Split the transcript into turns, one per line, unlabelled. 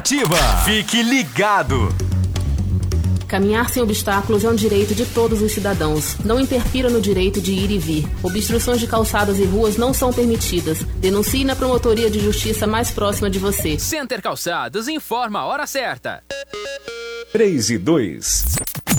Ativa. Fique ligado.
Caminhar sem obstáculos é um direito de todos os cidadãos. Não interfira no direito de ir e vir. Obstruções de calçadas e ruas não são permitidas. Denuncie na promotoria de justiça mais próxima de você.
Center Calçados informa a hora certa.
3 e 2.